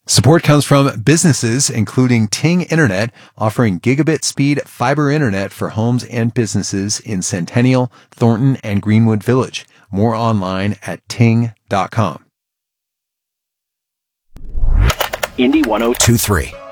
Support comes from businesses, including Ting Internet, offering gigabit speed fiber internet for homes and businesses in Centennial, Thornton, and Greenwood Village. More online at ting.com. Indy 1023.